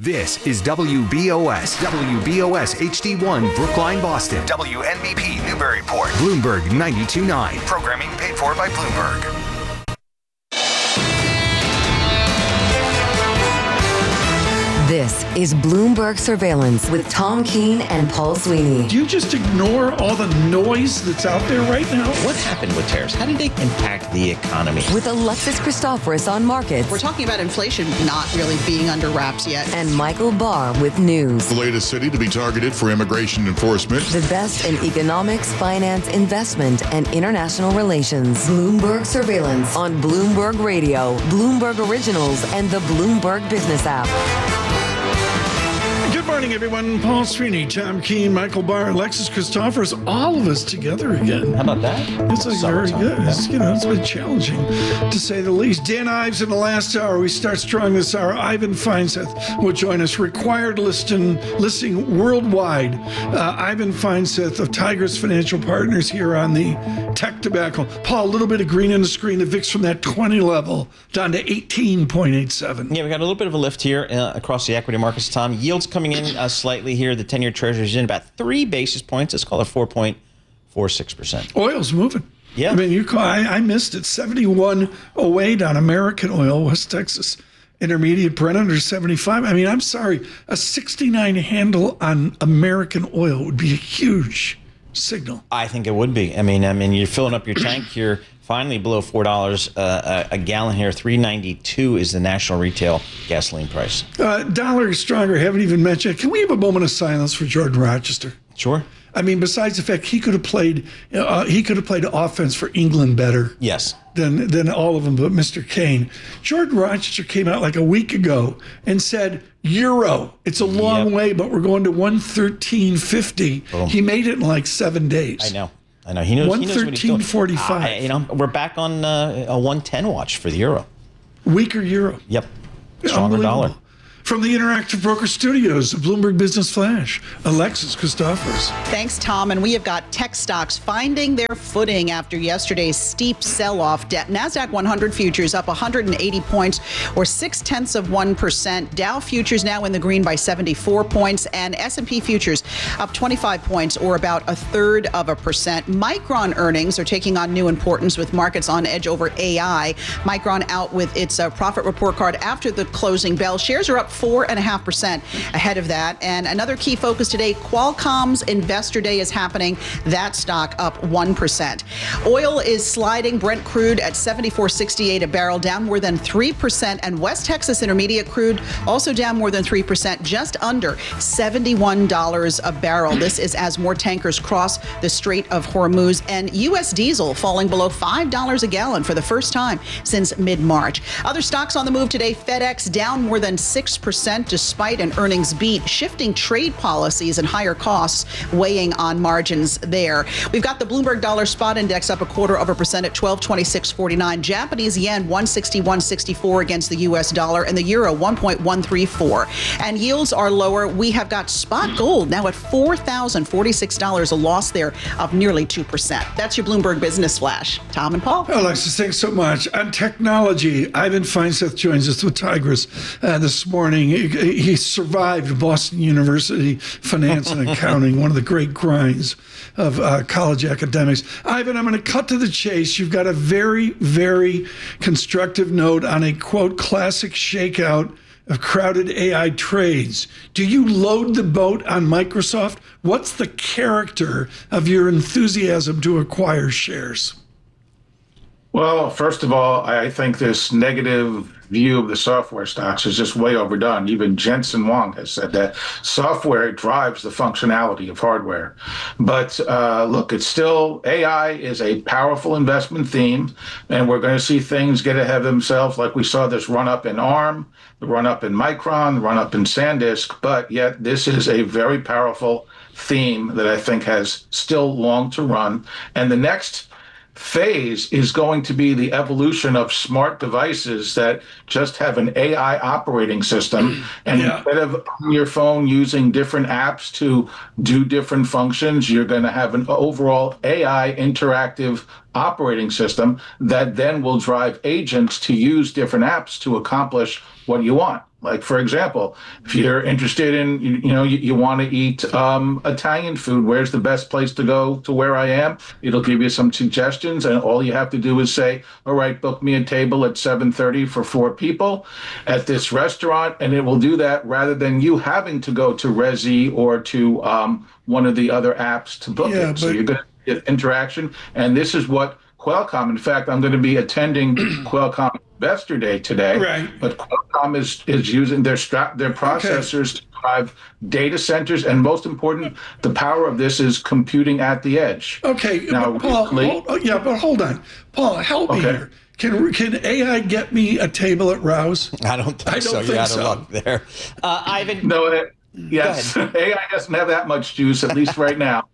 This is WBOS HD1 Brookline, Boston. WNBP Newburyport. Bloomberg 92.9. Programming paid for by Bloomberg. This is Bloomberg Surveillance with Tom Keene and Paul Sweeney. Do you just ignore all the noise that's out there right now? What happened with tariffs? How did they impact the economy? With Alexis Christoforous on markets. We're talking about inflation not really being under wraps yet. And Michael Barr with news. The latest city to be targeted for immigration enforcement. The best in economics, finance, investment, and international relations. Bloomberg Surveillance on Bloomberg Radio, Bloomberg Originals, and the Bloomberg Business app. Good morning, everyone. Paul Sweeney, Tom Keene, Michael Barr, Alexis Christoforous, all of us together again. How about that? It's like very good. It's, it's been challenging, to say the least. Dan Ives in the last hour. We start strong this hour. Ivan Feinseth will join us. Required listing worldwide. Ivan Feinseth of Tigris Financial Partners here on the Tech Tobacco. Paul, a little bit of green on the screen. The VIX from that 20 level down to 18.87. Yeah, we got a little bit of a lift here across the equity markets, Tom. Yields coming in slightly here. The 10-year Treasury is in about 3 basis points. Let's call it 4.46%. Oil's moving. Yeah. I mean, I missed it. 71.08 on American oil, West Texas Intermediate, Brent under 75. I mean, I'm sorry. A 69 handle on American oil would be a huge signal. I think it would be. I mean, you're filling up your tank here. Finally below $4 a gallon here. $3.92 is the national retail gasoline price. Dollar is stronger. Haven't even mentioned it. Can we have a moment of silence for Jordan Rochester? Sure. I mean, besides the fact he could have played offense for England better. Yes. Than all of them, but Mr. Kane. Jordan Rochester came out like a week ago and said, Euro. It's a long way, but we're going to 113.50. Boom. He made it in like 7 days. I know. He knows what he's doing. 113.45. We're back on a 110 watch for the euro. Weaker euro. Yep. Stronger dollar. From the Interactive Broker Studios, the Bloomberg Business Flash, Alexis Christoforous. Thanks, Tom. And we have got tech stocks finding their footing after yesterday's steep sell-off. NASDAQ 100 futures up 180 points, or 0.6%. Dow futures now in the green by 74 points, and S&P futures up 25 points, or about 1/3%. Micron earnings are taking on new importance with markets on edge over AI. Micron out with its profit report card after the closing bell. Shares are up 4.5% ahead of that. And another key focus today, Qualcomm's Investor Day is happening. That stock up 1%. Oil is sliding. Brent crude at $74.68 a barrel, down more than 3%. And West Texas Intermediate crude also down more than 3%, just under $71 a barrel. This is as more tankers cross the Strait of Hormuz. And U.S. diesel falling below $5 a gallon for the first time since mid-March. Other stocks on the move today, FedEx down more than 6% despite an earnings beat, shifting trade policies and higher costs weighing on margins there. We've got the Bloomberg Dollar Spot Index up 0.25% at 1226.49. Japanese yen 161.64 against the U.S. dollar, and the euro 1.134. And yields are lower. We have got spot gold now at $4,046, a loss there of nearly 2%. That's your Bloomberg Business Flash. Tom and Paul. Alexis, thanks so much. On technology, Ivan Feinseth joins us with Tigris this morning. He survived Boston University finance and accounting, one of the great grinds of college academics. Ivan, I'm going to cut to the chase. You've got a very, very constructive note on a, quote, classic shakeout of crowded AI trades. Do you load the boat on Microsoft? What's the character of your enthusiasm to acquire shares? Well, first of all, I think this negative view of the software stocks is just way overdone. Even Jensen Huang has said that software drives the functionality of hardware. But look, it's still, AI is a powerful investment theme, and we're going to see things get ahead of themselves, like we saw this run up in ARM, the run up in Micron, the run up in SanDisk. But yet this is a very powerful theme that I think has still long to run. And the next phase is going to be the evolution of smart devices that just have an AI operating system. And instead of on your phone using different apps to do different functions, you're going to have an overall AI interactive operating system that then will drive agents to use different apps to accomplish what you want. Like, for example, if you're interested in, you want to eat Italian food, where's the best place to go to where I am? It'll give you some suggestions, and all you have to do is say, all right, book me a table at 7:30 for 4 people at this restaurant, and it will do that rather than you having to go to Resy or to one of the other apps to book it. So you're going to get interaction, and this is what Qualcomm, in fact, I'm going to be attending Qualcomm Investor Day today. Right. But Qualcomm is using their processors to drive data centers, and most important, the power of this is computing at the edge. Okay, now, Paul. But hold on, Paul. Help me here. Can AI get me a table at Rouse? I don't think so. You're out of luck there, Ivan. No. Yes, AI doesn't have that much juice, at least right now.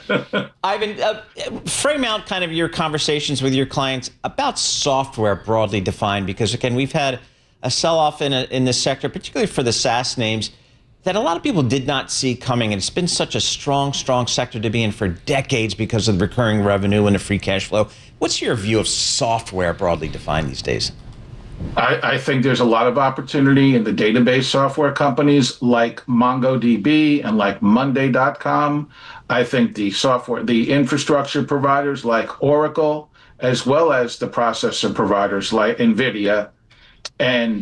Ivan, frame out kind of your conversations with your clients about software broadly defined, because again, we've had a sell-off in this sector, particularly for the SaaS names, that a lot of people did not see coming. And it's been such a strong sector to be in for decades because of the recurring revenue and the free cash flow. What's your view of software broadly defined these days? I think there's a lot of opportunity in the database software companies like MongoDB and like Monday.com. I think the infrastructure providers like Oracle, as well as the processor providers like NVIDIA and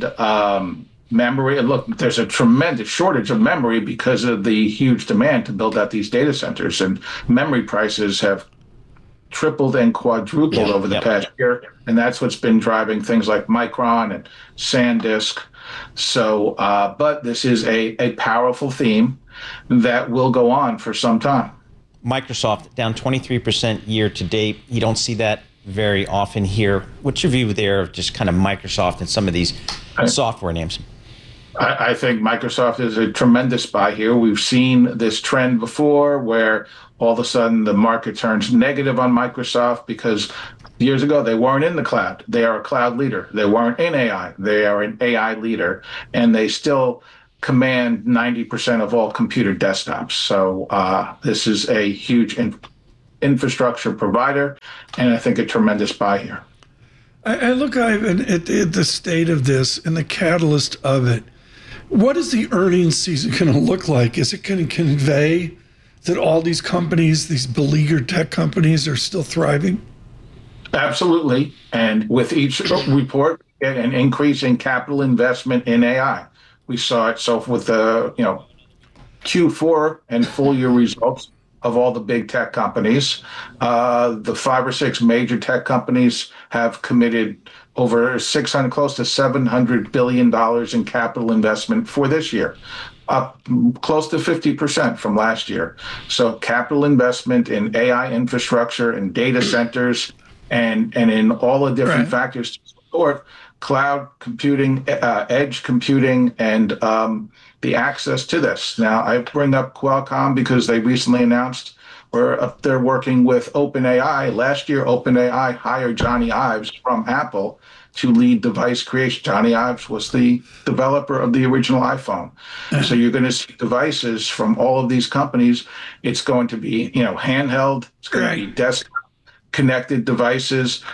memory. Look, there's a tremendous shortage of memory because of the huge demand to build out these data centers, and memory prices have tripled and quadrupled over the past year, and that's what's been driving things like Micron and SanDisk. So, but this is a powerful theme that will go on for some time. Microsoft down 23% year to date. You don't see that very often here. What's your view there of just kind of Microsoft and some of these software names? I think Microsoft is a tremendous buy here. We've seen this trend before where all of a sudden the market turns negative on Microsoft because years ago they weren't in the cloud. They are a cloud leader. They weren't in AI. They are an AI leader, and they still command 90% of all computer desktops. So this is a huge infrastructure provider, and I think a tremendous buy here. I look, Ivan, at the state of this and the catalyst of it. What is the earnings season going to look like? Is it going to convey that all these companies, these beleaguered tech companies, are still thriving? Absolutely. And with each report, an increase in capital investment in AI. We saw it with the Q4 and full year results of all the big tech companies. The 5 or 6 major tech companies have committed over close to $700 billion in capital investment for this year, up close to 50% from last year. So capital investment in AI infrastructure and data centers and in all the different factors to support cloud computing, edge computing, and the access to this. Now, I bring up Qualcomm because they recently announced they're working with OpenAI. Last year, OpenAI hired Johnny Ives from Apple to lead device creation. Johnny Ives was the developer of the original iPhone. So you're going to see devices from all of these companies. It's going to be, handheld. It's going to be desktop connected devices.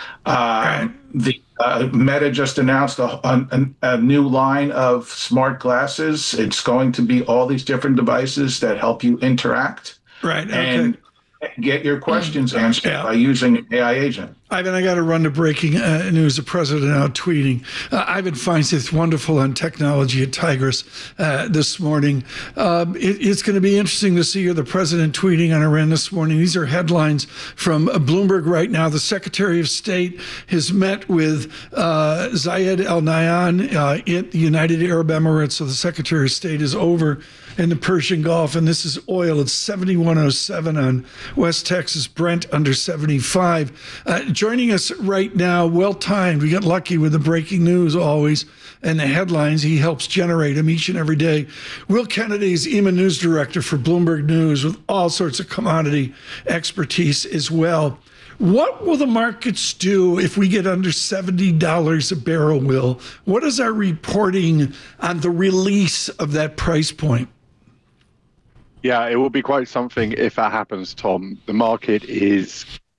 Meta just announced a new line of smart glasses. It's going to be all these different devices that help you interact. And get your questions answered by using an AI agent. Ivan, I got to run to breaking news. The president out tweeting. Ivan Feinseth, wonderful on technology at Tigris this morning. It's going to be interesting to see the president tweeting on Iran this morning. These are headlines from Bloomberg right now. The Secretary of State has met with Zayed Al Nahyan at the United Arab Emirates. So the Secretary of State is over in the Persian Gulf, and this is oil. It's 71.07 on West Texas Brent, under 75. Joining us right now, well-timed. We get lucky with the breaking news always and the headlines. He helps generate them each and every day. Will Kennedy is EMA News Director for Bloomberg News with all sorts of commodity expertise as well. What will the markets do if we get under $70 a barrel, Will? What is our reporting on the release of that price point? Yeah, it will be quite something if that happens, Tom. The market is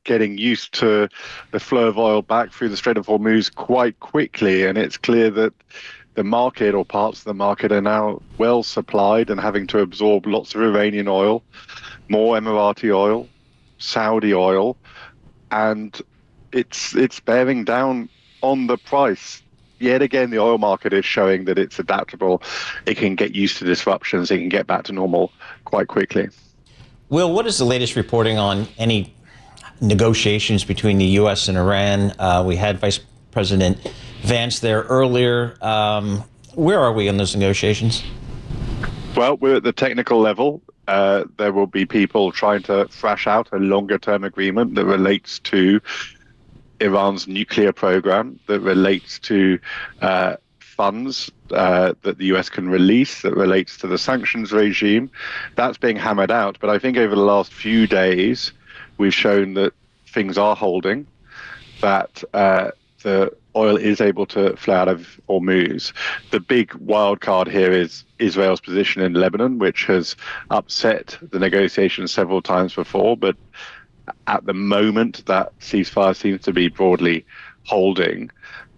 getting used to the flow of oil back through the Strait of Hormuz quite quickly. And it's clear that the market, or parts of the market, are now well supplied and having to absorb lots of Iranian oil, more Emirati oil, Saudi oil, and it's bearing down on the price. Yet again, the oil market is showing that it's adaptable. It can get used to disruptions. It can get back to normal quite quickly. Will, what is the latest reporting on any negotiations between the U.S. and Iran? We had Vice President Vance there earlier. Where are we in those negotiations? Well, we're at the technical level. There will be people trying to thrash out a longer-term agreement that relates to Iran's nuclear program, that relates to funds that the US can release, that relates to the sanctions regime. That's being hammered out. But I think over the last few days, we've shown that things are holding, that the oil is able to flow out of Hormuz. The big wild card here is Israel's position in Lebanon, which has upset the negotiations several times before. But at the moment, that ceasefire seems to be broadly holding.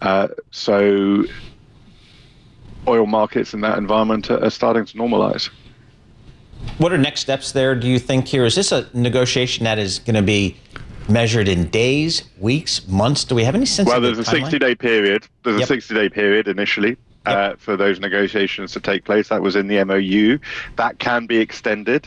So oil markets in that environment are starting to normalize. What are next steps there, do you think, here? Is this a negotiation that is going to be measured in days, weeks, months? Do we have any sense of the timeline? Well, there's a 60-day period. There's a 60-day period initially for those negotiations to take place. That was in the MOU. That can be extended.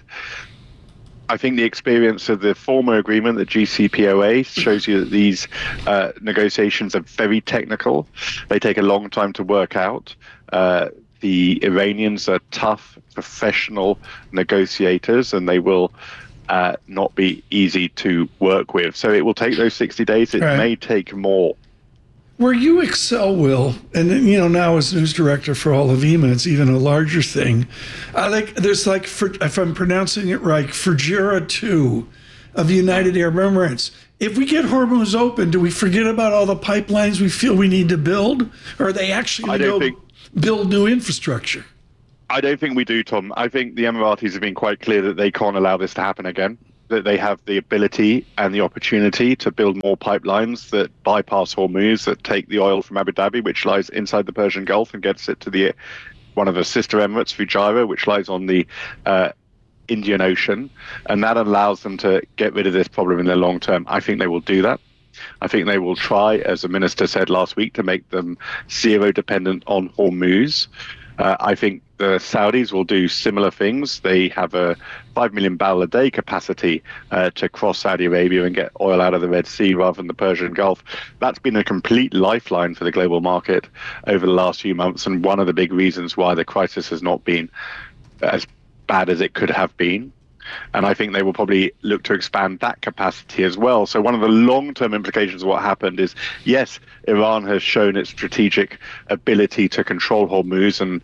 I think the experience of the former agreement, the GCPOA, shows you that these negotiations are very technical. They take a long time to work out. The Iranians are tough, professional negotiators, and they will not be easy to work with. So it will take those 60 days. It may take more. Where you excel, Will, and now as news director for all of EMA, it's even a larger thing. There's if I'm pronouncing it right, Fujairah 2 of the United Arab Emirates. If we get Hormuz open, do we forget about all the pipelines we feel we need to build? Or are they actually going to build new infrastructure? I don't think we do, Tom. I think the Emiratis have been quite clear that they can't allow this to happen again, that they have the ability and the opportunity to build more pipelines that bypass Hormuz, that take the oil from Abu Dhabi, which lies inside the Persian Gulf, and gets it to one of the sister Emirates, Fujairah, which lies on the Indian Ocean. And that allows them to get rid of this problem in the long term. I think they will do that. I think they will try, as the minister said last week, to make them zero dependent on Hormuz. I think the Saudis will do similar things. They have a 5 million barrel a day capacity to cross Saudi Arabia and get oil out of the Red Sea rather than the Persian Gulf. That's been a complete lifeline for the global market over the last few months, and one of the big reasons why the crisis has not been as bad as it could have been. And I think they will probably look to expand that capacity as well. So one of the long-term implications of what happened is, yes, Iran has shown its strategic ability to control Hormuz, and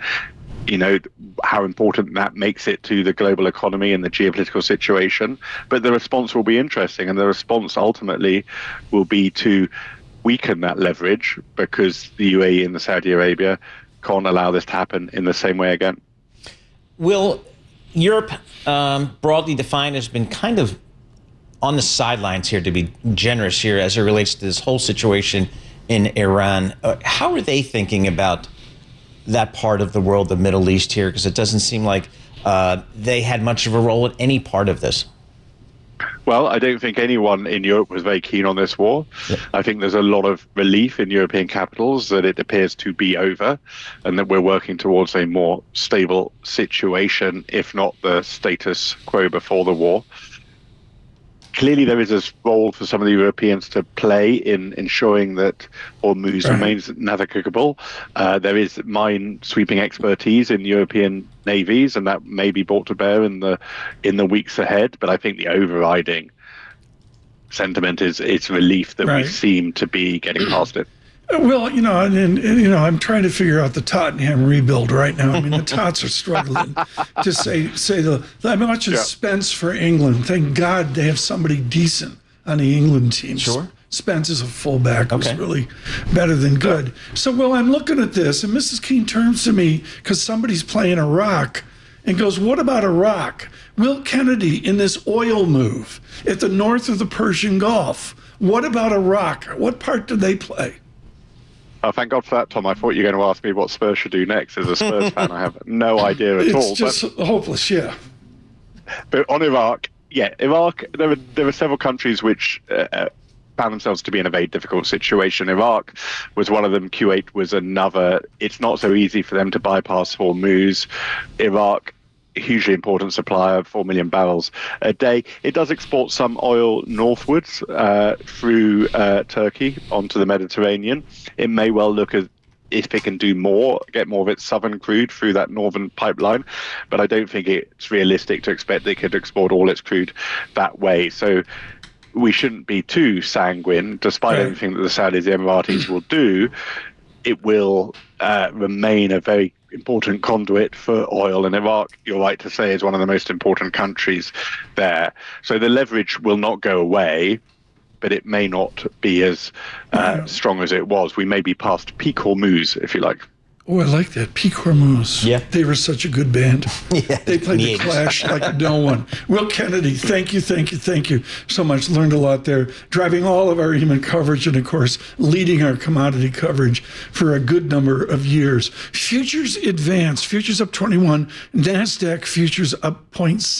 how important that makes it to the global economy and the geopolitical situation. But the response will be interesting, and the response ultimately will be to weaken that leverage, because the UAE and the Saudi Arabia can't allow this to happen in the same way again. Will, Europe, broadly defined, has been kind of on the sidelines here, to be generous here, as it relates to this whole situation in Iran. How are they thinking about that part of the world, the Middle East here? Because it doesn't seem like they had much of a role in any part of this. Well, I don't think anyone in Europe was very keen on this war. Yeah. I think there's a lot of relief in European capitals that it appears to be over, and that we're working towards a more stable situation, if not the status quo before the war. Clearly, there is a role for some of the Europeans to play in ensuring that Hormuz remains navigable. There is mine-sweeping expertise in European navies, and that may be brought to bear in the weeks ahead. But I think the overriding sentiment is relief that we seem to be getting past it. Well, I'm trying to figure out the Tottenham rebuild right now. I mean, the Tots are struggling to say I'm watching Spence for England. Thank God they have somebody decent on the England team. Sure. Spence is a fullback who's really better than good. So, I'm looking at this, and Mrs. Keene turns to me because somebody's playing a rock, and goes, what about Iraq? Will Kennedy in this oil move at the north of the Persian Gulf? What about Iraq? What part did they play? Oh, thank God for that, Tom. I thought you were going to ask me what Spurs should do next. As a Spurs fan, I have no idea at all. It's just hopeless, yeah. But on Iraq, Iraq, there were several countries which found themselves to be in a very difficult situation. Iraq was one of them. Kuwait was another. It's not so easy for them to bypass Hormuz. Iraq, hugely important supplier, 4 million barrels a day. It does export some oil northwards through Turkey onto the Mediterranean. It may well look as if it can do more, get more of its southern crude through that northern pipeline, but I don't think it's realistic to expect it could export all its crude that way. So we shouldn't be too sanguine, despite everything that the Saudis, the Emiratis will do. It will remain a very important conduit for oil, and Iraq, you're right to say, is one of the most important countries there. So the leverage will not go away, but it may not be as strong as it was. We may be past peak Hormuz, if you like. Oh, I like that. Peak Hormuz. Yeah. They were such a good band. Yeah, They played the Clash like no one. Will Kennedy, thank you so much. Learned a lot there. Driving all of our human coverage and, of course, leading our commodity coverage for a good number of years. Futures advanced. Futures up 21. NASDAQ futures up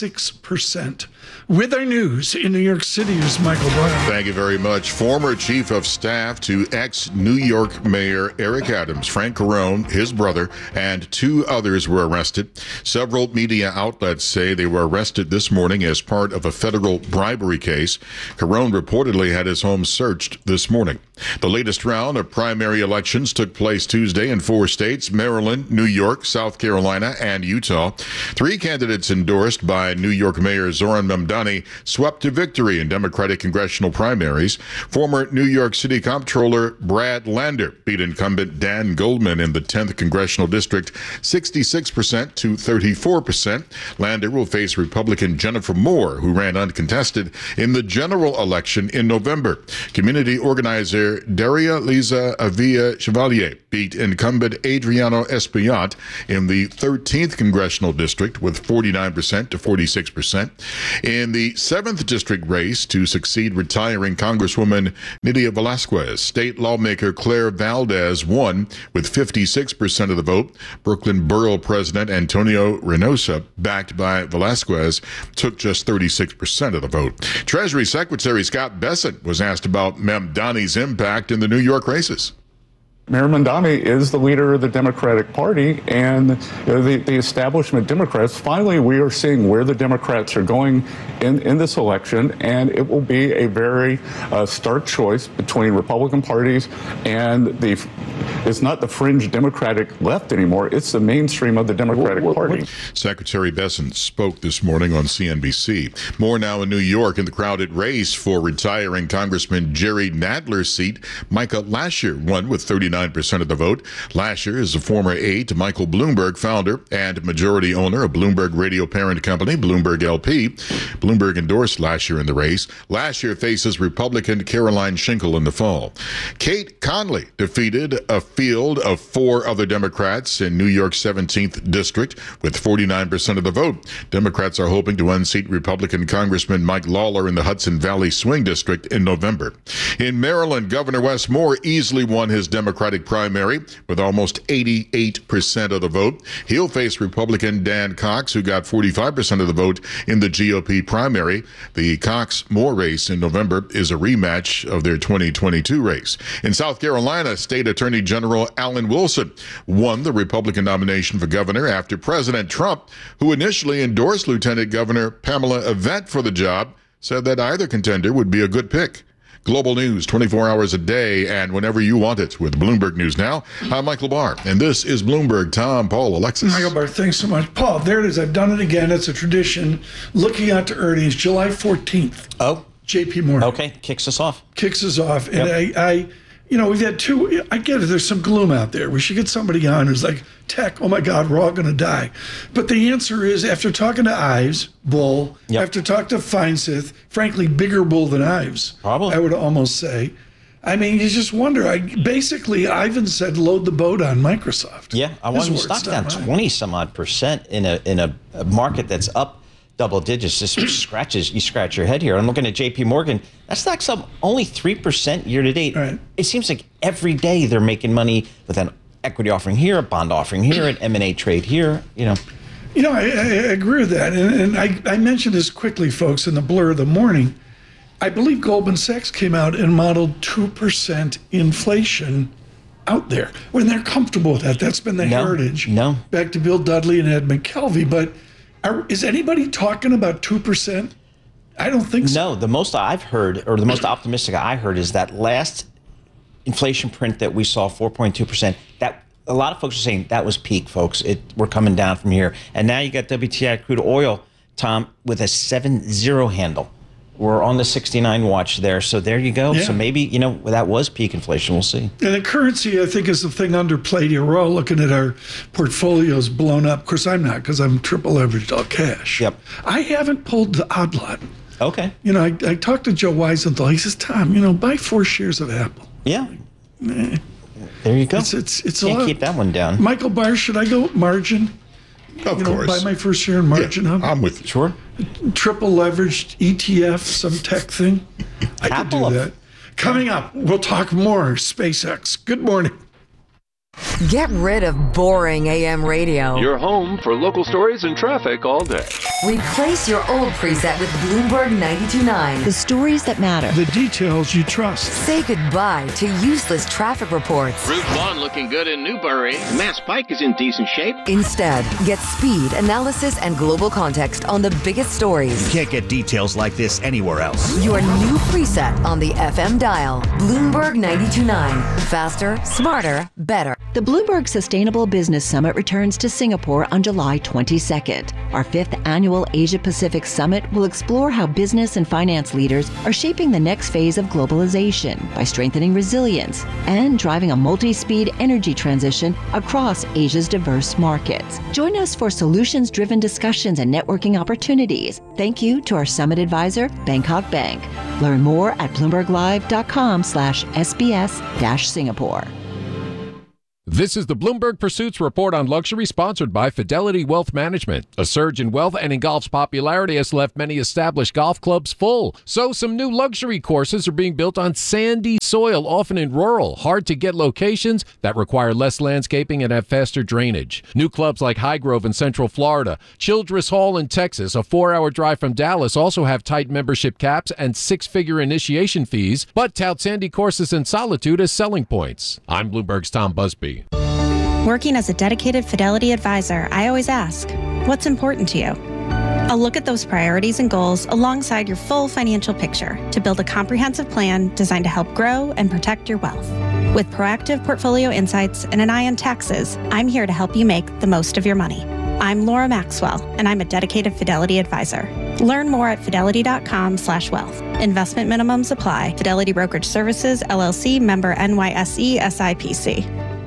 0.6%. With our news in New York City is Michael Brown. Thank you very much. Former chief of staff to ex-New York Mayor Eric Adams, Frank Carone, his brother, and 2 others were arrested. Several media outlets say they were arrested this morning as part of a federal bribery case. Carone reportedly had his home searched this morning. The latest round of primary elections took place Tuesday in 4 states: Maryland, New York, South Carolina, and Utah. 3 candidates endorsed by New York Mayor Zoran Mamdani swept to victory in Democratic congressional primaries. Former New York City Comptroller Brad Lander beat incumbent Dan Goldman in the 10th Congressional District 66% to 34%. Lander will face Republican Jennifer Moore, who ran uncontested in the general election in November. Community organizer Daria Liza Avia Chevalier beat incumbent Adriano Espaillat in the 13th Congressional District with 49% to 46%. In the 7th District race to succeed retiring Congresswoman Nydia Velázquez, state lawmaker Claire Valdez won with 56% of the vote. Brooklyn Borough President Antonio Reynosa, backed by Velázquez, took just 36% of the vote. Treasury Secretary Scott Bessent was asked about Mamdani's impact in the New York races. Mayor Mamdani is the leader of the Democratic Party, and the establishment Democrats, finally we are seeing where the Democrats are going in this election, and it will be a very stark choice between Republican parties and it's not the fringe Democratic left anymore, it's the mainstream of the Democratic Party. Secretary Bessent spoke this morning on CNBC. More now in New York in the crowded race for retiring Congressman Jerry Nadler's seat. Micah Lasher won with 39% of the vote. Lasher is a former aide to Michael Bloomberg, founder and majority owner of Bloomberg radio parent company, Bloomberg LP. Bloomberg endorsed Lasher in the race. Lasher faces Republican Caroline Schinkel in the fall. Kate Conley defeated a field of 4 other Democrats in New York's 17th District with 49% of the vote. Democrats are hoping to unseat Republican Congressman Mike Lawler in the Hudson Valley Swing District in November. In Maryland, Governor Wes Moore easily won his Democratic primary with almost 88% of the vote. He'll face Republican Dan Cox, who got 45% of the vote in the GOP primary. The Cox-Moore race in November is a rematch of their 2022 race. In South Carolina, State Attorney General Alan Wilson won the Republican nomination for governor after President Trump, who initially endorsed Lieutenant Governor Pamela Evette for the job, said that either contender would be a good pick. Global news 24 hours a day and whenever you want it with Bloomberg News Now. I'm Michael Barr, and this is Bloomberg. Tom, Paul, Alexis. Michael Barr, thanks so much. Paul, there it is. I've done it again. It's a tradition. Looking out to earnings, July 14th. Oh. JP Morgan. Okay, kicks us off. And I we've had 2, I get it, there's some gloom out there. We should get somebody on who's like, tech, oh my God, we're all going to die. But the answer is, after talking to Ives, bull, after talking to Feinseth, frankly, bigger bull than Ives, probably, I would almost say, I mean, you just wonder. Basically, Ivan said, "Load the boat on Microsoft." Yeah, I want the stock down 20 some odd percent in a market that's up double digits. This you scratch your head here. I'm looking at J.P. Morgan. That stock's up only 3% year to date. Right. It seems like every day they're making money with an equity offering here, a bond offering here, an M&A trade here. I agree with that, and I mentioned this quickly, folks, in the blur of the morning. I believe Goldman Sachs came out and modeled 2% inflation out there when they're comfortable with that. That's been the heritage. No. Back to Bill Dudley and Ed McKelvey. But is anybody talking about 2%? I don't think so. No, the most I've heard, or the most optimistic I heard, is that last inflation print that we saw, 4.2%. That a lot of folks are saying that was peak, folks. We're coming down from here. And now you got WTI crude oil, Tom, with a 7.0 handle. We're on the 69 watch there. So there you go. Yeah. So maybe, that was peak inflation. We'll see. And the currency, I think, is the thing underplayed here. We're all looking at our portfolios blown up. Of course, I'm not, because I'm triple leveraged all cash. Yep. I haven't pulled the odd lot. Okay. I talked to Joe Weisenthal. He says, Tom, buy 4 shares of Apple. Yeah. There you go. It's a lot. Can't keep that one down. Michael Barr, should I go margin? Of course. Buy my first share in margin. Yeah, I'm with you. Sure. Triple leveraged ETF, some tech thing. I could do that. Coming up, we'll talk more SpaceX. Good morning. Get rid of boring AM radio. Your home for local stories and traffic all day. Replace your old preset with Bloomberg 92.9. The stories that matter. The details you trust. Say goodbye to useless traffic reports. Route 1 looking good in Newbury. Mass Pike is in decent shape. Instead, get speed, analysis, and global context on the biggest stories. You can't get details like this anywhere else. Your new preset on the FM dial. Bloomberg 92.9. Faster, smarter, better. The Bloomberg Sustainable Business Summit returns to Singapore on July 22nd. Our 5th annual Asia-Pacific Summit will explore how business and finance leaders are shaping the next phase of globalization by strengthening resilience and driving a multi-speed energy transition across Asia's diverse markets. Join us for solutions-driven discussions and networking opportunities. Thank you to our summit advisor, Bangkok Bank. Learn more at bloomberglive.com/SBS-Singapore. This is the Bloomberg Pursuits Report on Luxury, sponsored by Fidelity Wealth Management. A surge in wealth and in golf's popularity has left many established golf clubs full. So some new luxury courses are being built on sandy soil, often in rural, hard-to-get locations that require less landscaping and have faster drainage. New clubs like Highgrove in Central Florida, Childress Hall in Texas, a 4-hour drive from Dallas, also have tight membership caps and 6-figure initiation fees, but tout sandy courses in solitude as selling points. I'm Bloomberg's Tom Busby. Working as a dedicated Fidelity advisor, I always ask, what's important to you? I'll look at those priorities and goals alongside your full financial picture to build a comprehensive plan designed to help grow and protect your wealth. With proactive portfolio insights and an eye on taxes, I'm here to help you make the most of your money. I'm Laura Maxwell, and I'm a dedicated Fidelity advisor. Learn more at fidelity.com/wealth. Investment minimums apply. Fidelity Brokerage Services, LLC, member NYSE, SIPC.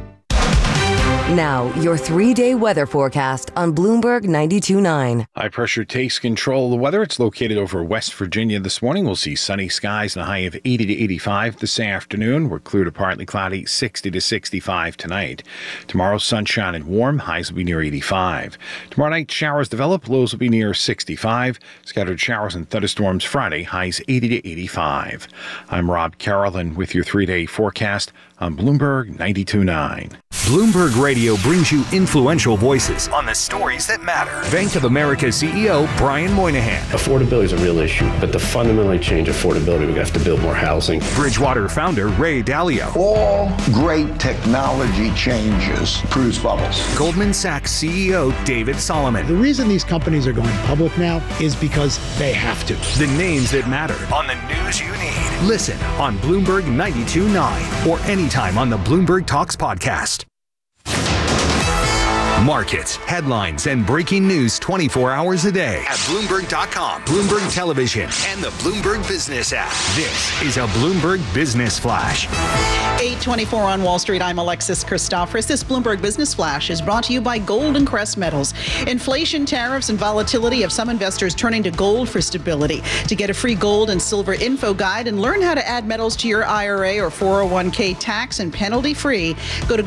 Now, your 3-day weather forecast on Bloomberg 92.9. High pressure takes control of the weather. It's located over West Virginia this morning. We'll see sunny skies and a high of 80 to 85 this afternoon. We're clear to partly cloudy, 60 to 65 tonight. Tomorrow, sunshine and warm. Highs will be near 85. Tomorrow night, showers develop. Lows will be near 65. Scattered showers and thunderstorms Friday. Highs 80 to 85. I'm Rob Carroll, with your 3-day forecast on Bloomberg 92.9. Bloomberg Radio brings you influential voices on the stories that matter. Bank of America CEO Brian Moynihan. Affordability is a real issue, but to fundamentally change affordability, we have to build more housing. Bridgewater founder Ray Dalio. All great technology changes produce bubbles. Goldman Sachs CEO David Solomon. The reason these companies are going public now is because they have to. The names that matter on the news you need. Listen on Bloomberg 92.9 or anytime on the Bloomberg Talks podcast. Markets, headlines, and breaking news 24 hours a day at Bloomberg.com, Bloomberg Television, and the Bloomberg Business app. This is a Bloomberg Business Flash. 8:24 on Wall Street. I'm Alexis Christoforous. This Bloomberg Business Flash is brought to you by Gold and Crest Metals. Inflation, tariffs, and volatility have some investors turning to gold for stability. To get a free gold and silver info guide and learn how to add metals to your IRA or 401k tax and penalty free, go to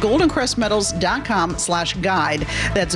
goldencrestmetals.com/guide. That's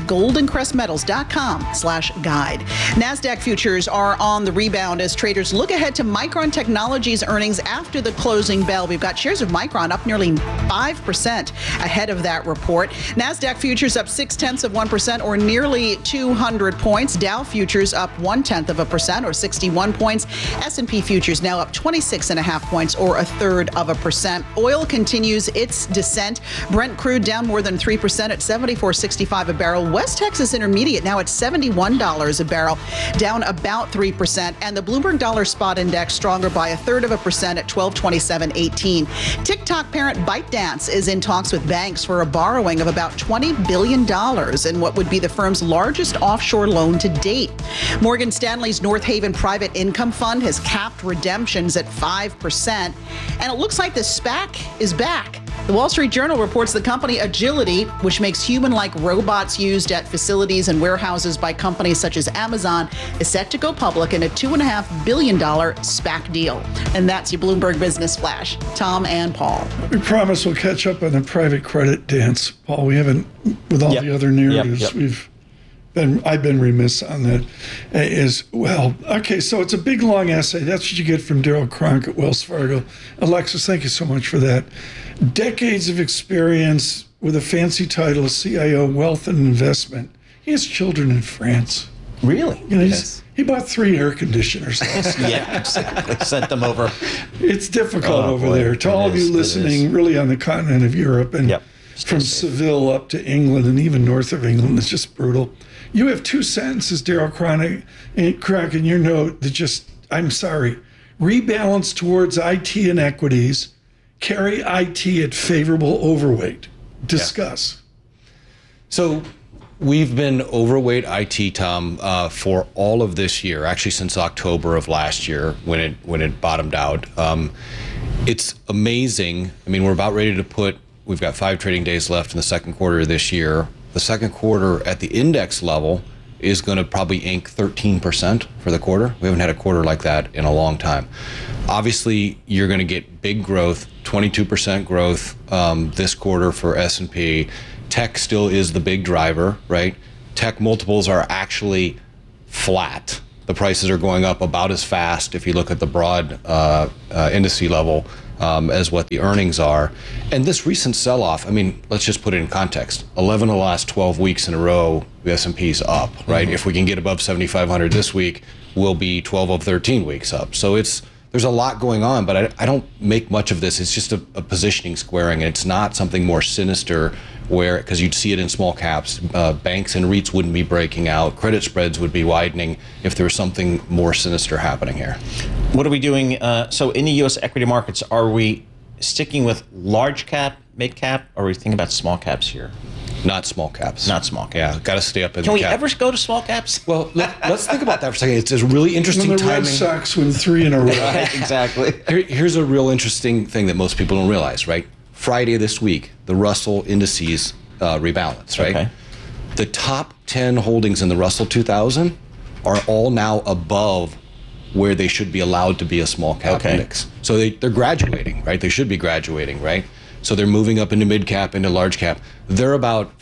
goldencrestmetals.com/guide. NASDAQ futures are on the rebound as traders look ahead to Micron Technology's earnings after the closing bell. We've got shares of Micron up nearly 5% ahead of that report. NASDAQ futures up 0.6% or nearly 200 points. Dow futures up 0.1% or 61 points. S&P futures now up 26.5 points or 1/3%. Oil continues its descent. Brent crude down more than 3% at $74.65 a barrel. West Texas Intermediate now at $71 a barrel, down about 3%. And the Bloomberg Dollar Spot Index stronger by 1/3% at 1227.18. TikTok parent ByteDance is in talks with banks for a borrowing of about $20 billion in what would be the firm's largest offshore loan to date. Morgan Stanley's North Haven Private Income Fund has capped redemptions at 5%. And it looks like the SPAC is back. The Wall Street Journal reports the company Agility, which makes human-like robots used at facilities and warehouses by companies such as Amazon, is set to go public in a $2.5 billion SPAC deal. And that's your Bloomberg Business Flash. Tom and Paul. We promise we'll catch up on the private credit dance, Paul. We haven't, with all the other narratives, I've been remiss on that as well. Okay, so it's a big, long essay. That's what you get from Daryl Cronk at Wells Fargo. Alexis, thank you so much for that. Decades of experience with a fancy title, CIO, Wealth and Investment. He has children in France. Really? You know, he bought 3 air conditioners. Yeah, exactly. Sent them over. It's difficult over there. To all of you listening, really on the continent of Europe and from Seville up to England and even north of England, it's just brutal. You have 2 sentences, Daryl Cronk, in your note that just, I'm sorry, rebalance towards IT and equities, carry IT at favorable overweight. Discuss. So we've been overweight IT, Tom, for all of this year, actually since October of last year when it bottomed out. It's amazing. I mean, we're about ready to we've got 5 trading days left in the second quarter of this year. The second quarter at the index level is going to probably ink 13% for the quarter. We haven't had a quarter like that in a long time. Obviously, you're going to get big growth, 22% growth this quarter for S&P. Tech still is the big driver, right? Tech multiples are actually flat. The prices are going up about as fast if you look at the broad indice level as what the earnings are. And this recent sell-off, I mean, let's just put it in context. 11 of the last 12 weeks in a row, the S&P's up, right? If we can get above 7,500 this week, we'll be 12 of 13 weeks up. So there's a lot going on, but I don't make much of this. It's just a positioning squaring. And it's not something more sinister because you'd see it in small caps. Banks and REITs wouldn't be breaking out. Credit spreads would be widening if there was something more sinister happening here. What are we doing? So in the U.S. equity markets, are we sticking with large cap, mid cap, or are we thinking about small caps here? Not small caps. Not small caps. Yeah, got to stay up in the cap. Can we ever go to small caps? Well, let's think about that for a second. It's a really interesting when the timing. Red Sox win 3 in a row. Exactly. Here's a real interesting thing that most people don't realize, right? Friday this week, the Russell indices rebalance, right? Okay. The top 10 holdings in the Russell 2000 are all now above where they should be allowed to be a small cap index. So they're graduating, right? They should be graduating, right? So they're moving up into mid cap, into large cap. They're about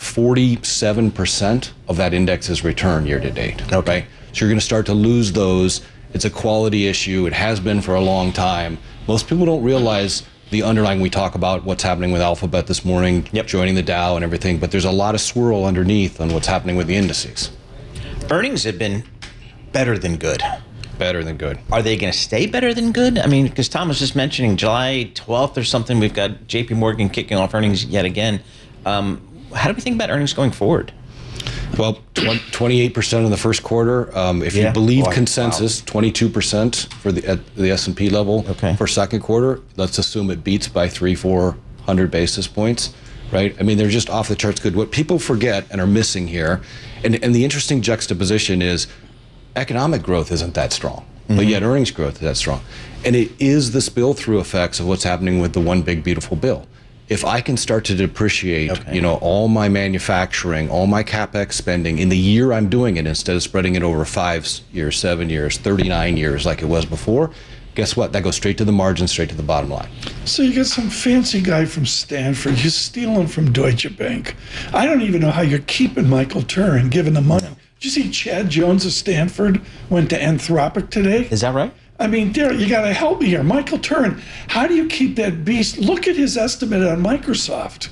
47% of that index's return year to date. Okay. So you're going to start to lose those. It's a quality issue. It has been for a long time. Most people don't realize the underlying. We talk about what's happening with Alphabet this morning, joining the Dow and everything, but there's a lot of swirl underneath on what's happening with the indices. Earnings have been better than good. Better than good. Are they going to stay better than good? I mean, because Tom was just mentioning July 12th or something, we've got JP Morgan kicking off earnings yet again. How do we think about earnings going forward? Well, 28% in the first quarter. If you believe consensus, 22% for the S&P level for second quarter. Let's assume it beats by 300-400 basis points. right? I mean, they're just off the charts good. What people forget and are missing here, and the interesting juxtaposition is economic growth isn't that strong, but yet earnings growth is that strong. And it is the spill-through effects of what's happening with the one big beautiful bill. If I can start to depreciate, all my manufacturing, all my CapEx spending in the year I'm doing it, instead of spreading it over 5 years, 7 years, 39 years like it was before, guess what? That goes straight to the margin, straight to the bottom line. So you get some fancy guy from Stanford, you're stealing from Deutsche Bank. I don't even know how you're keeping Michael Turin, giving the money. Did you see Chad Jones of Stanford went to Anthropic today? Is that right? I mean, Daryl, you got to help me here. Michael Turin, how do you keep that beast? Look at his estimate on Microsoft.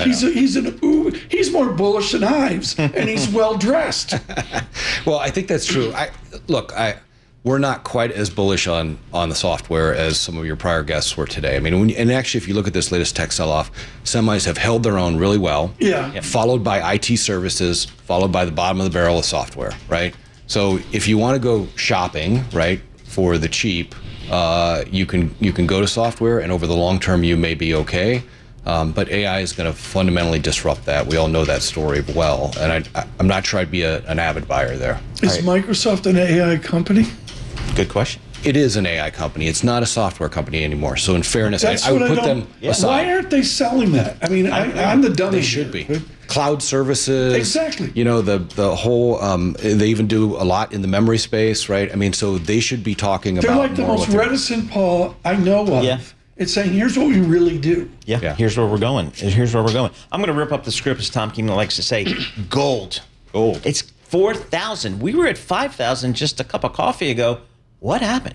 He's more bullish than Ives, and he's well dressed. Well, I think that's true. We're not quite as bullish on the software as some of your prior guests were today. I mean, and actually, if you look at this latest tech sell-off, semis have held their own really well. Yeah. Followed by IT services, followed by the bottom of the barrel of software, right? So if you want to go shopping, right, for the cheap, you can go to software, and over the long term, you may be okay. But AI is going to fundamentally disrupt that. We all know that story well, and I'm not trying to be an avid buyer there. Is Microsoft an AI company? Good question. It is an AI company. It's not a software company anymore. So in fairness, I would put them aside. Why aren't they selling that? I mean, I'm the dummy. They should be. Cloud services. Exactly. The whole, they even do a lot in the memory space, right? I mean, so they should be talking They're about like the most reticent Paul I know of. Yeah. It's saying, here's what we really do. Yeah, here's where we're going. Here's where we're going. I'm going to rip up the script, as Tom Keene likes to say. Gold. It's 4,000. We were at 5,000 just a cup of coffee ago. What happened?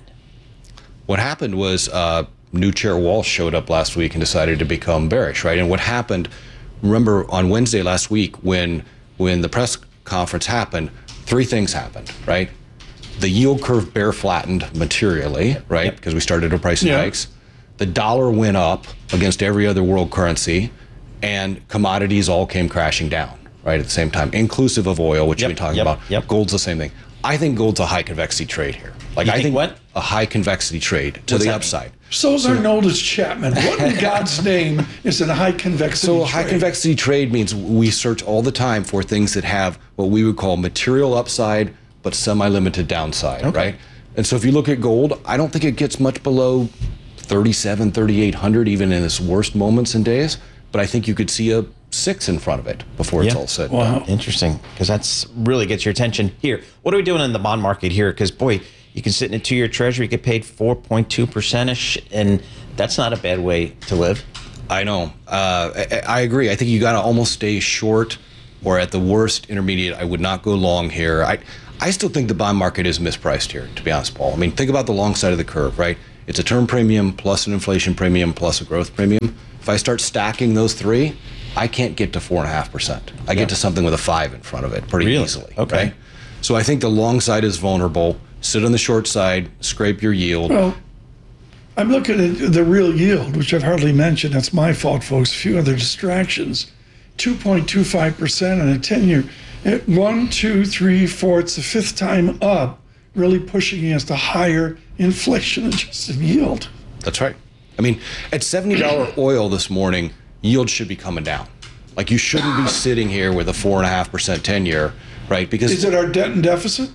What happened was new chair Walsh showed up last week and decided to become bearish, right? And what happened, remember on Wednesday last week when the press conference happened, three things happened, right? The yield curve bear flattened materially, right? Because we started to pricing hikes. The dollar went up against every other world currency, and commodities all came crashing down, right, at the same time, inclusive of oil, which we've been talking about. Gold's the same thing. I think gold's a high convexity trade here. I think what? A high convexity trade to the upside. So is Arnoldus Chapman. What in God's name is a high convexity trade? So a high convexity trade means we search all the time for things that have what we would call material upside, but semi-limited downside, right? And so if you look at gold, I don't think it gets much below 37, 3,800, even in its worst moments and days. But I think you could see a 6 in front of it before it's all said and done. Interesting, because that's really gets your attention here. What are we doing in the bond market here? Because, boy, you can sit in a 2-year treasury, get paid 4.2%-ish, and that's not a bad way to live. I know. I agree. I think you got to almost stay short, or at the worst, intermediate. I would not go long here. I still think the bond market is mispriced here, to be honest, Paul. I mean, think about the long side of the curve, right? It's a term premium plus an inflation premium plus a growth premium. If I start stacking those three, I can't get to 4.5%. I get to something with a 5 in front of it pretty easily. Okay. Right? So I think the long side is vulnerable. Sit on the short side, scrape your yield. Well, I'm looking at the real yield, which I've hardly mentioned. That's my fault, folks. A few other distractions. 2.25% on a 10-year. 1, 2, 3, 4. It's the fifth time up, really pushing against a higher inflation-adjusted yield. That's right. I mean, at $70 oil this morning, yield should be coming down. Like, you shouldn't be sitting here with a 4.5% 10-year, right? Because is it our debt and deficit?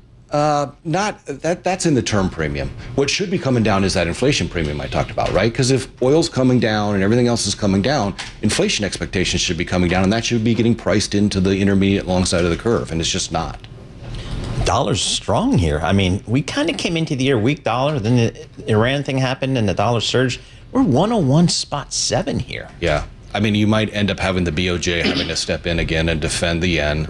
Not that's in the term premium. What should be coming down is that inflation premium I talked about, right? Because if oil's coming down and everything else is coming down, inflation expectations should be coming down, and that should be getting priced into the intermediate long side of the curve, and it's just not. Dollar's strong here. I mean, we kind of came into the year weak dollar, then the Iran thing happened and the dollar surged. We're 101.7 here. Yeah. I mean, you might end up having the BOJ having to step in again and defend the yen.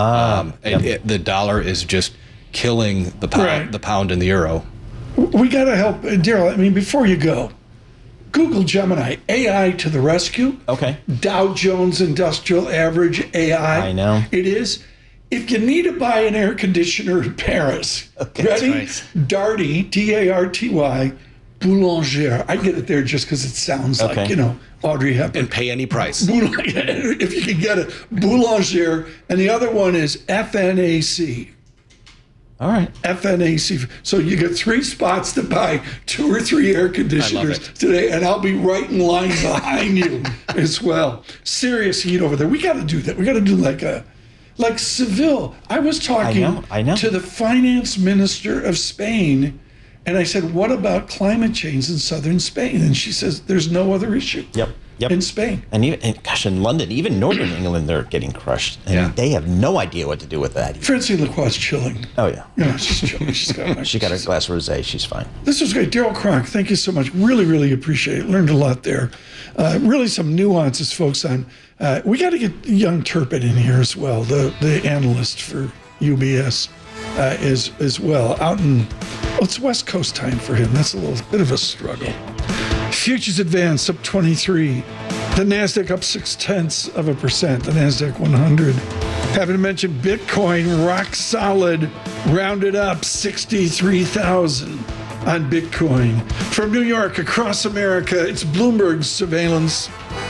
The dollar is just killing the pound, the pound and the euro. We got to help. Daryl, I mean, before you go, Google Gemini, AI to the rescue. Okay. Dow Jones Industrial Average, AI. I know. It is. If you need to buy an air conditioner in Paris, ready? Right. Darty, D-A-R-T-Y, Boulanger. I get it there just because it sounds like, Audrey Hepburn. And pay any price. If you can get it. Boulanger. And the other one is FNAC. All right. FNAC. So you get 3 spots to buy 2 or 3 air conditioners today, and I'll be right in line behind you as well. Serious heat over there. We got to do that. We got to do like Seville. I was talking I know. to the finance minister of Spain, and I said, what about climate change in southern Spain? And she says, there's no other issue. Yep. In Spain. And in London, even northern England, they're getting crushed. And they have no idea what to do with that. Francine Lacroix is chilling. Oh, yeah. Yeah, she's chilling. She got a glass of rosé. She's fine. This was great. Daryl Cronk, thank you so much. Really, really appreciate it. Learned a lot there. Really some nuances, folks, on... we got to get young Turpin in here as well, the analyst for UBS as well. It's West Coast time for him. That's a little bit of a struggle. Futures advance up 23. The NASDAQ up 0.6%. The NASDAQ 100. Haven't mentioned Bitcoin, rock solid, rounded up 63,000 on Bitcoin. From New York across America, it's Bloomberg Surveillance.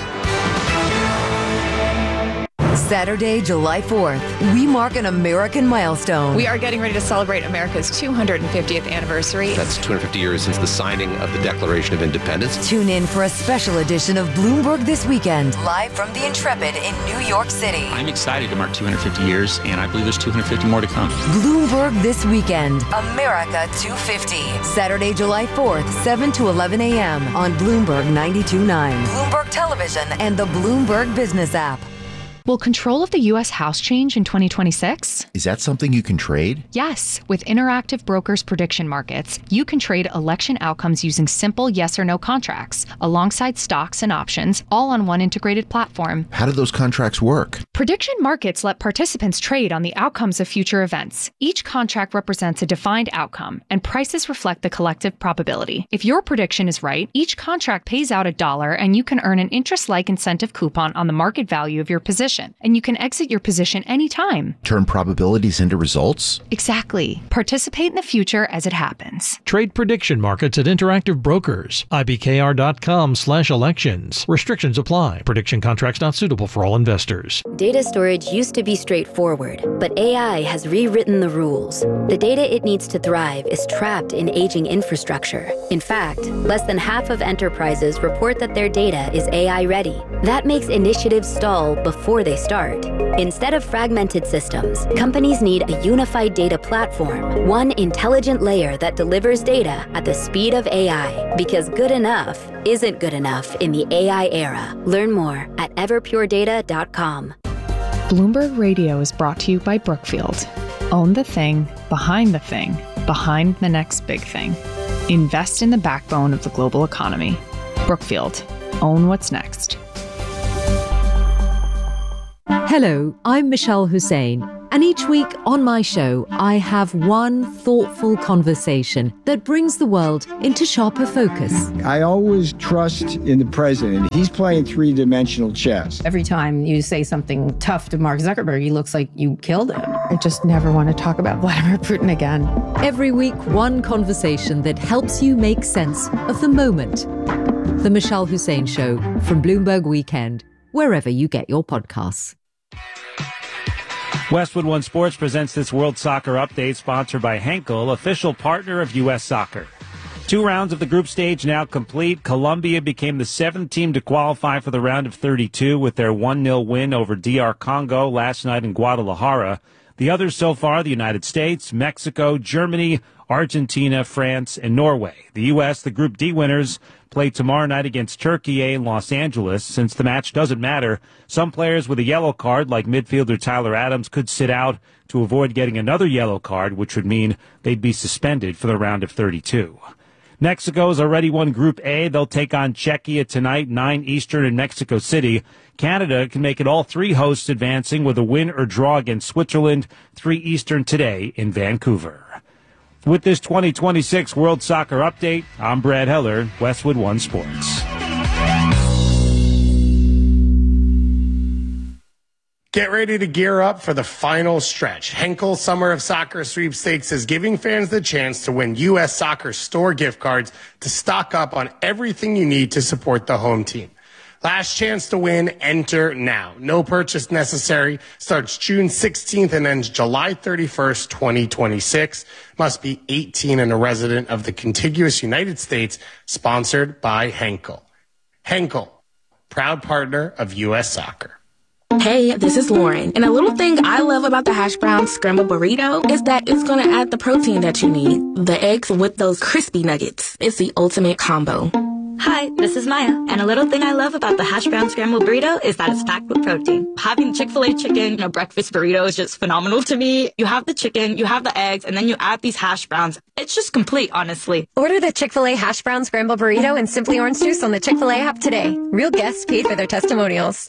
Saturday, July 4th, we mark an American milestone. We are getting ready to celebrate America's 250th anniversary. That's 250 years since the signing of the Declaration of Independence. Tune in for a special edition of Bloomberg This Weekend, live from the Intrepid in New York City. I'm excited to mark 250 years, and I believe there's 250 more to come. Bloomberg This Weekend, America 250. Saturday, July 4th, 7 to 11 a.m. on Bloomberg 92.9, Bloomberg Television, and the Bloomberg Business app. Will control of the U.S. House change in 2026? Is that something you can trade? Yes. With Interactive Brokers Prediction Markets, you can trade election outcomes using simple yes or no contracts, alongside stocks and options, all on one integrated platform. How do those contracts work? Prediction markets let participants trade on the outcomes of future events. Each contract represents a defined outcome, and prices reflect the collective probability. If your prediction is right, each contract pays out $1, and you can earn an interest-like incentive coupon on the market value of your position. And you can exit your position anytime. Turn probabilities into results? Exactly. Participate in the future as it happens. Trade prediction markets at Interactive Brokers. IBKR.com/elections. Restrictions apply. Prediction contracts not suitable for all investors. Data storage used to be straightforward, but AI has rewritten the rules. The data it needs to thrive is trapped in aging infrastructure. In fact, less than half of enterprises report that their data is AI ready. That makes initiatives stall before they start. Instead of fragmented systems, companies need a unified data platform, one intelligent layer that delivers data at the speed of AI, because good enough isn't good enough in the AI era. Learn more at everpuredata.com. Bloomberg Radio is brought to you by Brookfield. Own the thing, behind the next big thing. Invest in the backbone of the global economy. Brookfield. Own what's next. Hello, I'm Michelle Hussein, and each week on my show, I have one thoughtful conversation that brings the world into sharper focus. I always trust in the president. He's playing three-dimensional chess. Every time you say something tough to Mark Zuckerberg, he looks like you killed him. I just never want to talk about Vladimir Putin again. Every week, one conversation that helps you make sense of the moment. The Michelle Hussein Show from Bloomberg Weekend, wherever you get your podcasts. Westwood One Sports presents this World Soccer Update, sponsored by Henkel, official partner of U.S. Soccer. 2 rounds of the group stage now complete. Colombia became the 7th team to qualify for the round of 32 with their 1-0 win over DR Congo last night in Guadalajara. The others so far, the United States, Mexico, Germany, Argentina, France, and Norway. The U.S., the Group D winners, play tomorrow night against Turkey in Los Angeles. Since the match doesn't matter, some players with a yellow card, like midfielder Tyler Adams, could sit out to avoid getting another yellow card, which would mean they'd be suspended for the round of 32. Mexico's already won Group A. They'll take on Czechia tonight, 9 Eastern in Mexico City. Canada can make it all 3 hosts advancing with a win or draw against Switzerland, 3 Eastern today in Vancouver. With this 2026 World Soccer Update, I'm Brad Heller, Westwood One Sports. Get ready to gear up for the final stretch. Henkel Summer of Soccer Sweepstakes is giving fans the chance to win U.S. Soccer store gift cards to stock up on everything you need to support the home team. Last chance to win. Enter now. No purchase necessary. Starts June 16th and ends July 31st, 2026. Must be 18 and a resident of the contiguous United States. Sponsored by Henkel. Henkel, proud partner of U.S. Soccer. Hey, this is Lauren, and a little thing I love about the hash brown scrambled burrito is that it's going to add the protein that you need. The eggs with those crispy nuggets. It's the ultimate combo. Hi, this is Maya, and a little thing I love about the hash brown scrambled burrito is that it's packed with protein. Having Chick-fil-A chicken, breakfast burrito is just phenomenal to me. You have the chicken, you have the eggs, and then you add these hash browns. It's just complete, honestly. Order the Chick-fil-A hash brown scrambled burrito and Simply Orange Juice on the Chick-fil-A app today. Real guests paid for their testimonials.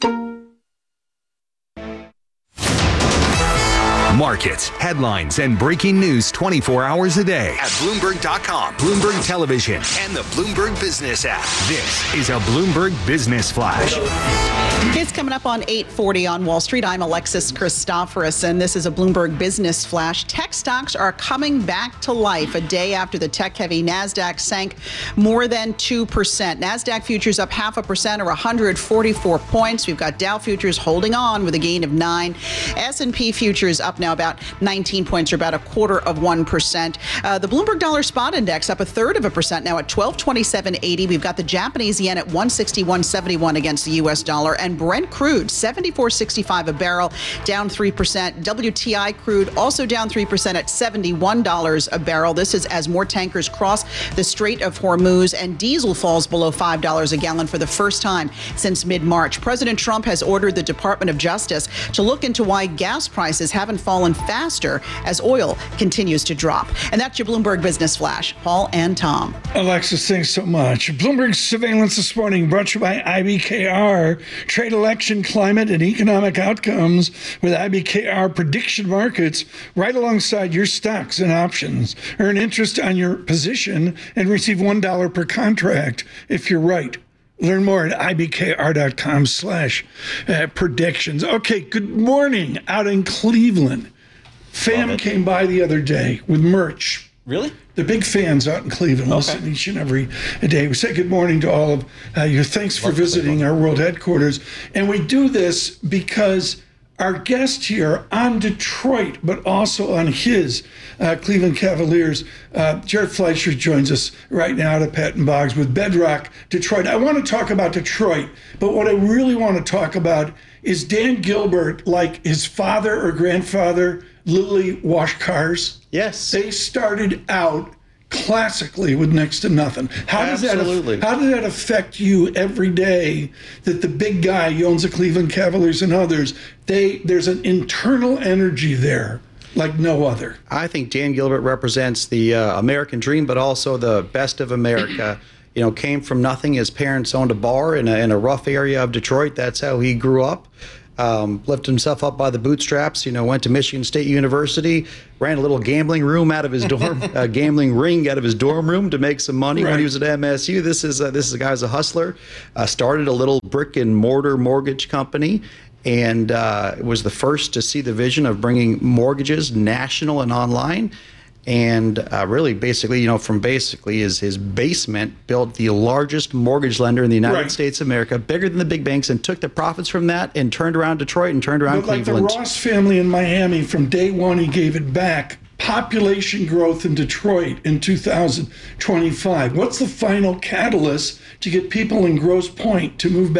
Markets, headlines, and breaking news 24 hours a day at Bloomberg.com, Bloomberg Television, and the Bloomberg Business app. This is a Bloomberg Business Flash. It's coming up on 8:40 on Wall Street. I'm Alexis Christoforous, and this is a Bloomberg Business Flash. Tech stocks are coming back to life a day after the tech-heavy NASDAQ sank more than 2%. NASDAQ futures up 0.5% or 144 points. We've got Dow futures holding on with a gain of 9. S&P futures up now about 19 points or about 0.25%. The Bloomberg Dollar Spot Index up 0.33% now at 1227.80. We've got the Japanese yen at 161.71 against the U.S. dollar, and Brent crude 74.65 a barrel, down 3%. WTI crude also down 3% at $71 a barrel. This is as more tankers cross the Strait of Hormuz, and diesel falls below $5 a gallon for the first time since mid-March. President Trump has ordered the Department of Justice to look into why gas prices haven't fallen faster as oil continues to drop. And that's your Bloomberg Business Flash. Paul and Tom. Alexis, thanks so much. Bloomberg Surveillance this morning brought to you by IBKR. Trade, election, climate, and economic outcomes with IBKR prediction markets right alongside your stocks and options. Earn interest on your position and receive $1 per contract if you're right. Learn more at ibkr.com/predictions. Okay, good morning out in Cleveland. Fam came by the other day with merch. Really? They're big fans out in Cleveland. Listen each and every day. We say good morning to all of you. Thanks for visiting our world headquarters. And we do this because our guest here on Detroit, but also on his Cleveland Cavaliers, Jared Fleischer joins us right now at Patton Boggs with Bedrock Detroit. I want to talk about Detroit, but what I really want to talk about is Dan Gilbert, like his father or grandfather, Lilly Wash Cars. Yes. They started out classically with next to nothing. How does that affect you every day that the big guy, he owns the Cleveland Cavaliers and others, there's an internal energy there like no other? I think Dan Gilbert represents the American dream, but also the best of America. Came from nothing. His parents owned a bar in a rough area of Detroit. That's how he grew up. Lifted himself up by the bootstraps, went to Michigan State University, ran a little gambling room out of his dorm, gambling ring out of his dorm room to make some money when he was at MSU. This is a guy who's a hustler. Started a little brick and mortar mortgage company, and was the first to see the vision of bringing mortgages national and online. And really, basically, from his basement, built the largest mortgage lender in the United States of America, bigger than the big banks, and took the profits from that and turned around Detroit and turned around Cleveland. Like the Ross family in Miami, from day one, he gave it back. Population growth in Detroit in 2025. What's the final catalyst to get people in Grosse Pointe to move back